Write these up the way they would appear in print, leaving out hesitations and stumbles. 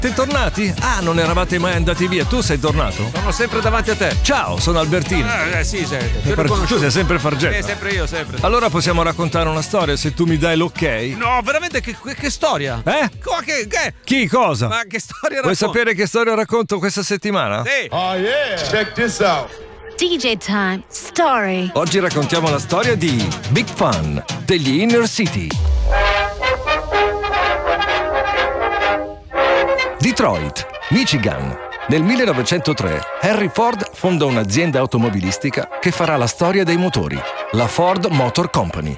Siete tornati? Ah, non eravate mai andati via. Tu sei tornato? Sono sempre davanti a te. Ciao, sono Albertino. Sì, sei. Tu sei sempre Fargetta. Sempre io, sempre. Allora possiamo raccontare una storia se tu mi dai l'ok? No, veramente che storia? Che? Chi? Cosa? Ma che storia Vuoi racconti? sapere che storia racconto questa settimana? Sì. Oh yeah, check this out. DJ Time Story. Oggi raccontiamo la storia di Big Fun degli Inner City. Detroit, Michigan. Nel 1903 Henry Ford fonda un'azienda automobilistica che farà la storia dei motori, la Ford Motor Company.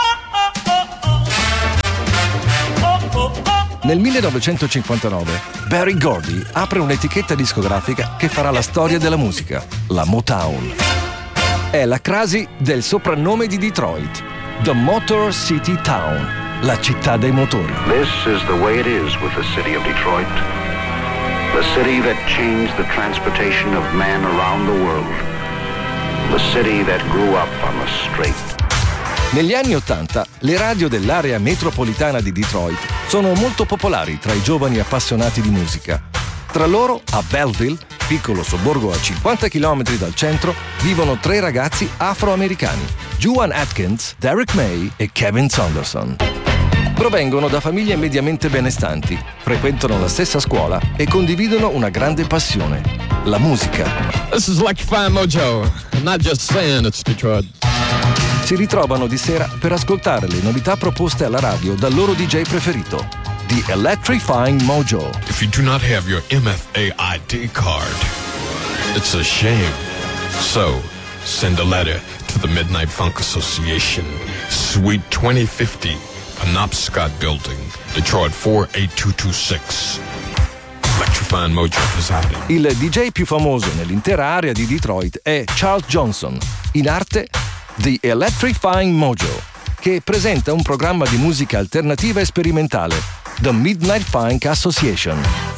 Nel 1959 Berry Gordy apre un'etichetta discografica che farà la storia della musica, la Motown. È la crasi del soprannome di Detroit, The Motor City Town, la città dei motori. This is the way it is with the city of Detroit. The city that changed the transportation of man around the world. The city that grew up on the straight. Negli anni '80 le radio dell'area metropolitana di Detroit sono molto popolari tra i giovani appassionati di musica. Tra loro, a Belleville, piccolo sobborgo a 50 km dal centro, vivono 3 ragazzi afroamericani, Juwan Atkins, Derek May e Kevin Saunderson. Provengono da famiglie mediamente benestanti, frequentano la stessa scuola e condividono una grande passione, la musica. This is Electrifying Mojo. I'm not just saying it's Detroit. Si ritrovano di sera per ascoltare le novità proposte alla radio dal loro DJ preferito, The Electrifying Mojo. If you do not have your MFA ID card, it's a shame. So, send a letter to the Midnight Funk Association, Suite 2050, Penobscot Building, Detroit 48226. Electrifying Mojo presiding. Il DJ più famoso nell'intera area di Detroit è Charles Johnson, in arte The Electrifying Mojo, che presenta un programma di musica alternativa e sperimentale, The Midnight Funk Association.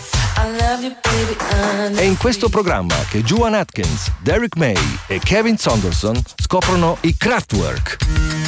È in questo programma che Juwan Atkins, Derek May e Kevin Saunderson scoprono i Kraftwerk.